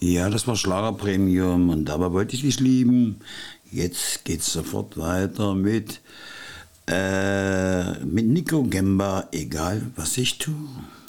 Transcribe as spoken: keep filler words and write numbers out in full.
Ja, das war Schlagerpremium und dabei wollte ich dich lieben. Jetzt geht's sofort weiter mit, äh, mit Nico Gemba, egal was ich tue.